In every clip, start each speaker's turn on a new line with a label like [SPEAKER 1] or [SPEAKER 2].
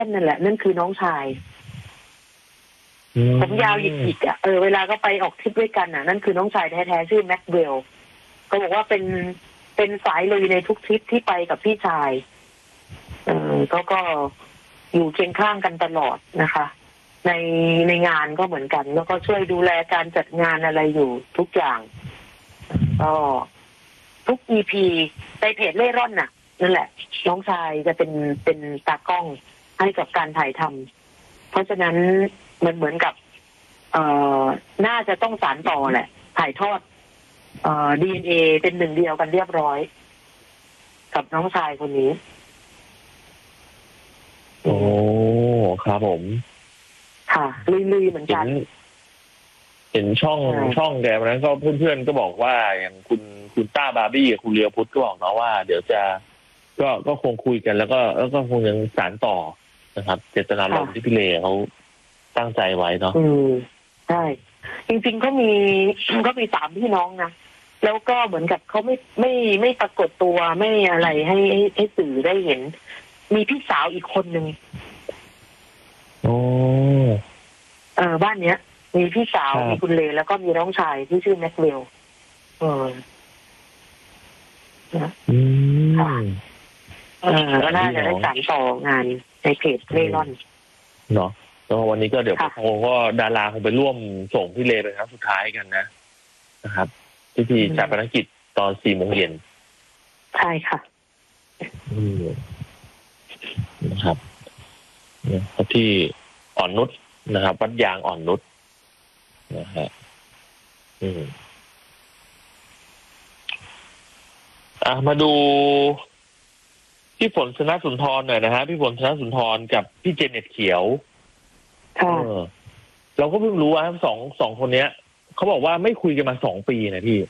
[SPEAKER 1] นั่นแหละนั่นคือน้องชายผมยาวหยิกๆอ่ะเวลาก็ไปออกทริปด้วยกันอ่ะนั่นคือน้องชายแท้ๆชื่อแม็กเวลก็บอกว่าเป็นสายลุยในทุกทริปที่ไปกับพี่ชายก็อยู่เคียงข้างกันตลอดนะคะในงานก็เหมือนกันแล้วก็ช่วยดูแลการจัดงานอะไรอยู่ทุกอย่างก็ทุก EP ในเพจเล่ร่อนน่ะนั่นแหละน้องชายจะเป็นตากล้องให้กับการถ่ายทำเพราะฉะนั้นมันเหมือนกับน่าจะต้องสานต่อแหละถ่ายทอดDNA เป็นหนึ่งเดียวกันเรียบร้อยกับน้องชายคนนี้
[SPEAKER 2] โอ้ครับผม
[SPEAKER 1] ค่ะลุยๆเหมือนกัน
[SPEAKER 2] เห็นช่องแกวันนั้นก็เพื่อนๆก็บอกว่าอย่างคุณต้าบาร์บี้กับคุณเลียวพุทธก็บอกเนาะว่าเดี๋ยวจะก็คงคุยกันแล้วก็คงยังสานต่อนะครับเจตนารมณ์ที่พี่เลเขาตั้งใจไว้เนาะ
[SPEAKER 1] ใช่จริงๆก็มี3 พี่น้องนะแล้วก็เหมือนกับเขาไม่ปรากฏตัวไม่อะไรให้สื่อได้เห็นมีพี่สาวอีกคนหนึ่งบ้านเนี้ยมีพี่สาวมีคุณเลแล้วก็มีน้องชายที่ชื่อแม็กเวลก็น่าจะได้สานต่องานในเพจเล่ร่อน
[SPEAKER 2] เนาะแล้ววันนี้ก็เดี๋ยวคงก็ดาราคงไปร่วมส่งพี่เลเป็นครั้งสุดท้ายกันนะครับพิธีชาปนกิจตอน 4 โมงเย็น
[SPEAKER 1] ใช่ค่ะ
[SPEAKER 2] นะครับที่อ่อนนุชนะครับวัดยางอ่อนนุชนะฮะมาดูพี่ฝนธนสุนทรหน่อยนะฮะพี่ฝนธนสุนทรกับพี่เจเน็ตเขียวเราก็เพิ่งรู้ว่าสองคนเนี้ยเขาบอกว่าไม่คุยกันมา2 ปีนะพี่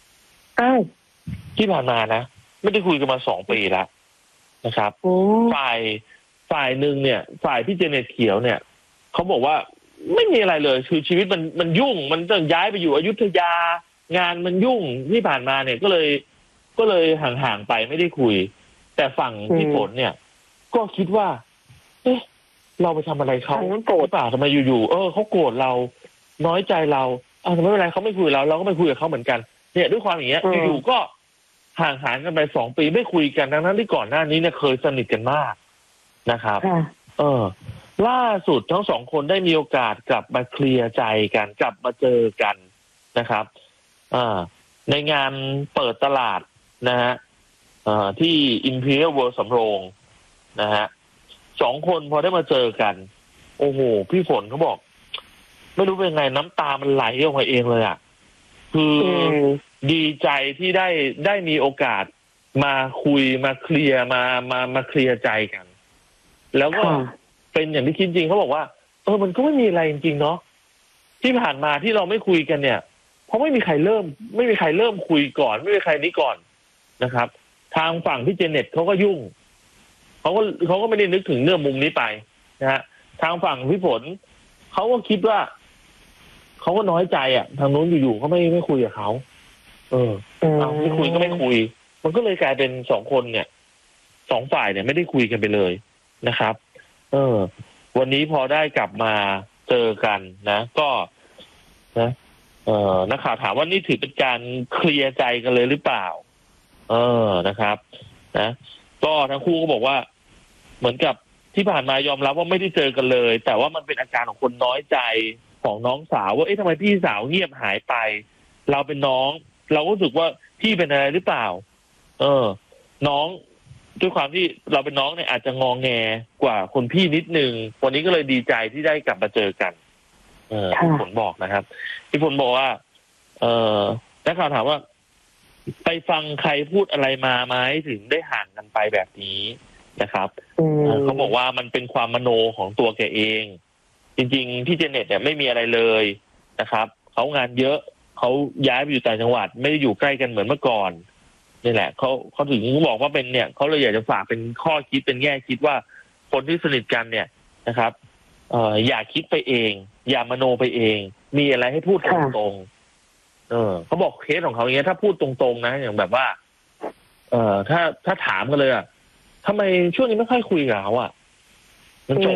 [SPEAKER 2] ที่ผ่านมานะไม่ได้คุยกันมา2 ปีแล้วนะครับฝ่ายหนึ่งเนี่ยฝ่ายพี่เจเน็ตเขียวเนี่ยเขาบอกว่าไม่มีอะไรเลยคือชีวิตมันยุ่งมันต้องย้ายไปอยู่อยุธยางานมันยุ่งที่ผ่านมาเนี่ยก็เลยห่างๆไปไม่ได้คุยแต่ฝั่งพี่ฝนเนี่ยก็คิดว่าเราไปทำอะไรเขาโกรธป่ะทำไมอยู่ๆเขาโกรธเราน้อยใจเราทำไมไม่เป็นไรเขาไม่คุยเราก็ไม่คุยกับเขาเหมือนกันเนี่ยด้วยความอย่างเงี้ยอยู่ๆก็ห่างหายกันไป2 ปีไม่คุยกันทั้งที่ก่อนหน้านี้เนี่ยเคยสนิทกันมากนะครับล่าสุดทั้ง2 คนได้มีโอกาสกลับมาเคลียร์ใจกันกลับมาเจอกันนะครับในงานเปิดตลาดนะฮะที่ Imperial World สำโรงนะฮะ2 คนพอได้มาเจอกันโอ้โหพี่ฝนเขาบอกไม่รู้เป็นไงน้ำตามันไหลออกมาเองเลยอ่ะคือดีใจที่ได้มีโอกาสมาคุยมาเคลียร์มาเคลียร์ใจกันแล้วก็เป็นอย่างที่คิดจริงเขาบอกว่ามันก็ไม่มีอะไรจริงๆเนาะที่ผ่านมาที่เราไม่คุยกันเนี่ยเพราะไม่มีใครเริ่มคุยก่อนไม่มีใครนี้ก่อนนะครับทางฝั่งพี่เจเน็ตเขาก็ยุ่งเขาก็ไม่ได้นึกถึงเรื่องมุมนี้ไปนะฮะทางฝั่งพี่ฝนเขาก็คิดว่าเขาก็น้อยใจอ่ะทางนู้นอยู่ๆเขาไม่คุยกับเขาไม่คุยก็ไม่คุยมันก็เลยกลายเป็น2 คนเนี่ย2 ฝ่ายเนี่ยไม่ได้คุยกันไปเลยนะครับวันนี้พอได้กลับมาเจอกันนะก็นะนักข่าวถามว่านี่ถือเป็นการเคลียร์ใจกันเลยหรือเปล่านะครับนะก็ทั้งคู่ก็บอกว่าเหมือนกับที่ผ่านมายอมรับว่าไม่ได้เจอกันเลยแต่ว่ามันเป็นอาการของคนน้อยใจของน้องสาวว่าทำไมพี่สาวเงียบหายไปเราเป็นน้องเราก็รู้สึกว่าพี่เป็นอะไรหรือเปล่าน้องด้วยความที่เราเป็นน้องเนี่ยอาจจะงองแงกว่าคนพี่นิดนึงวันนี้ก็เลยดีใจที่ได้กลับมาเจอกันพี่ฝนบอกนะครับพี่ฝนบอกว่านักข่าวถามว่าไปฟังใครพูดอะไรมาไหมถึงได้ห่างกันไปแบบนี้นะครับเขาบอกว่ามันเป็นความมโนของตัวแกเองจริงๆพี่เจเน็ตเนี่ยไม่มีอะไรเลยนะครับเขางานเยอะเขาย้ายไปอยู่ต่างจังหวัดไม่ได้อยู่ใกล้กันเหมือนเมื่อก่อนนี่แหละเขาถึงบอกว่าเป็นเนี่ยเขาเลยอยากจะฝากเป็นข้อคิดเป็นแง่คิดว่าคนที่สนิทกันเนี่ยนะครับอย่าคิดไปเองอย่ามโนไปเองมีอะไรให้พูดตรงๆเขาบอกเคสของเขาอย่างเงี้ยถ้าพูดตรงๆนะอย่างแบบว่าถ้าถามกันเลยอ่ะทำไมช่วงนี้ไม่ค่อยคุยกับเขาอ่ะมันจบ